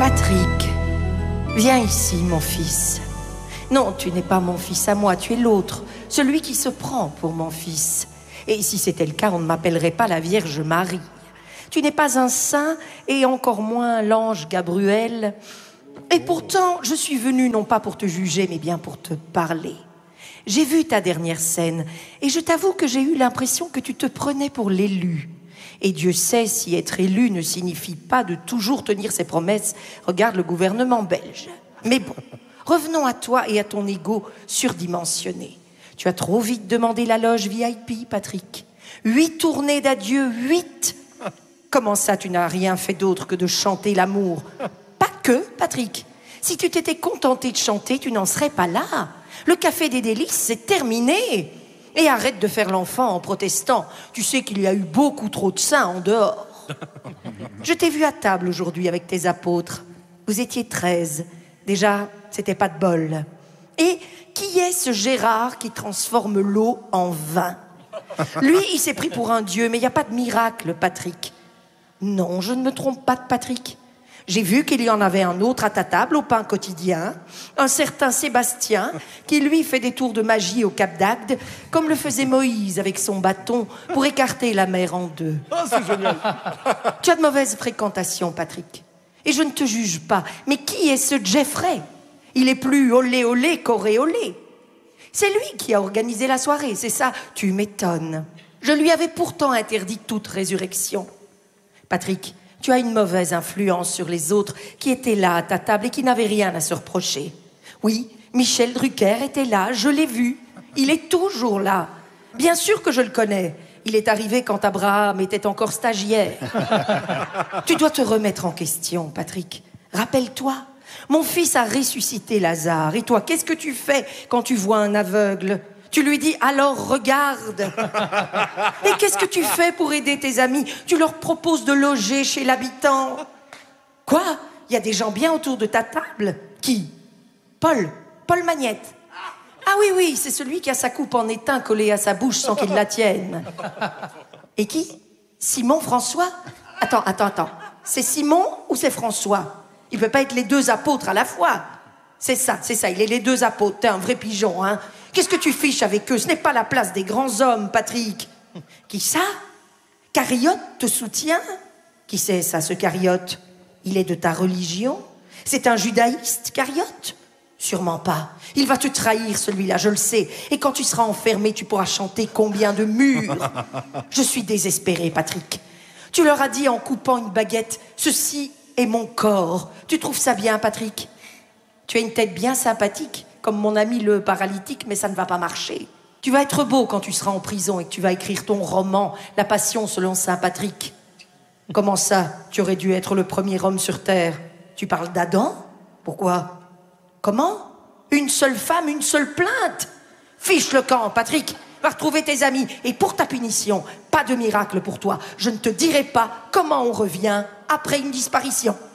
Patrick, viens ici, mon fils. Non, tu n'es pas mon fils à moi, tu es l'autre, celui qui se prend pour mon fils. Et si c'était le cas, on ne m'appellerait pas la Vierge Marie. Tu n'es pas un saint, et encore moins l'ange Gabriel. Et pourtant, je suis venue non pas pour te juger, mais bien pour te parler. J'ai vu ta dernière scène, et je t'avoue que j'ai eu l'impression que tu te prenais pour l'élu. Et Dieu sait si être élu ne signifie pas de toujours tenir ses promesses. Regarde le gouvernement belge. Mais bon, revenons à toi et à ton ego surdimensionné. Tu as trop vite demandé la loge VIP, Patrick. 8 tournées d'adieu, 8. Comment ça, tu n'as rien fait d'autre que de chanter l'amour? Pas que, Patrick. Si tu t'étais contenté de chanter, tu n'en serais pas là. Le café des délices, c'est terminé. Et arrête de faire l'enfant en protestant. Tu sais qu'il y a eu beaucoup trop de saints en dehors. Je t'ai vu à table aujourd'hui avec tes apôtres. Vous étiez 13. Déjà, c'était pas de bol. Et qui est ce Gérard qui transforme l'eau en vin? Lui, il s'est pris pour un dieu, mais il n'y a pas de miracle, Patrick. Non, je ne me trompe pas de Patrick. J'ai vu qu'il y en avait un autre à ta table au pain quotidien, un certain Sébastien, qui lui fait des tours de magie au Cap d'Agde, comme le faisait Moïse avec son bâton pour écarter la mer en deux. Oh, c'est génial. Tu as de mauvaises fréquentations, Patrick. Et je ne te juge pas. Mais qui est ce Jeffrey? Il est plus olé olé qu'auréolé. C'est lui qui a organisé la soirée, c'est ça? Tu m'étonnes. Je lui avais pourtant interdit toute résurrection. Patrick, tu as une mauvaise influence sur les autres qui étaient là à ta table et qui n'avaient rien à se reprocher. Oui, Michel Drucker était là, je l'ai vu. Il est toujours là. Bien sûr que je le connais. Il est arrivé quand Abraham était encore stagiaire. Tu dois te remettre en question, Patrick. Rappelle-toi, mon fils a ressuscité Lazare. Et toi, qu'est-ce que tu fais quand tu vois un aveugle? Tu lui dis, alors regarde. Et qu'est-ce que tu fais pour aider tes amis? Tu leur proposes de loger chez l'habitant. Quoi? Il y a des gens bien autour de ta table? Qui? Paul Magnette. Ah oui, oui, c'est celui qui a sa coupe en étain collée à sa bouche sans qu'il la tienne. Et qui? Simon François? Attends. C'est Simon ou c'est François? Il ne peut pas être les deux apôtres à la fois. C'est ça, il est les deux apôtres. T'es un vrai pigeon, hein? Qu'est-ce que tu fiches avec eux? Ce n'est pas la place des grands hommes, Patrick. Qui ça? Cariote te soutient? Qui c'est ça, ce Cariote? Il est de ta religion? C'est un judaïste, Cariote? Sûrement pas. Il va te trahir, celui-là, je le sais. Et quand tu seras enfermé, tu pourras chanter combien de murs? Je suis désespéré, Patrick. Tu leur as dit en coupant une baguette, ceci est mon corps. Tu trouves ça bien, Patrick? Tu as une tête bien sympathique, comme mon ami le paralytique, mais ça ne va pas marcher. Tu vas être beau quand tu seras en prison et que tu vas écrire ton roman, La Passion selon Saint Patrick. Comment ça, tu aurais dû être le premier homme sur Terre? Tu parles d'Adam? Pourquoi? Comment? Une seule femme, une seule plainte? Fiche le camp, Patrick. Va retrouver tes amis. Et pour ta punition, pas de miracle pour toi. Je ne te dirai pas comment on revient après une disparition.